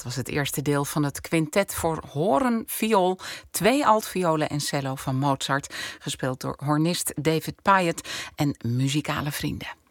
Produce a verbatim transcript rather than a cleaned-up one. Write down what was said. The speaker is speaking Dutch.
Dat was het eerste deel van het quintet voor horen, viool, twee altviolen en cello van Mozart, gespeeld door hornist David Pyatt en muzikale vrienden.